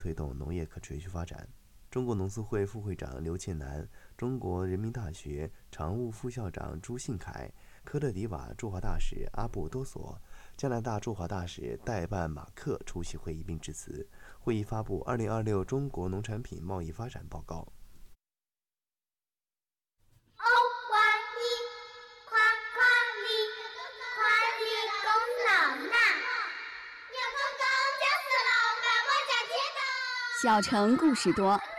推动农业可持续发展。中国农资会副会长刘倩楠、中国人民大学常务副校长朱信凯、科特迪瓦驻华大使阿布多索、加拿大驻华大使代办马克出席会议并致辞。会议发布2026中国农产品贸易发展报告。 小城故事多，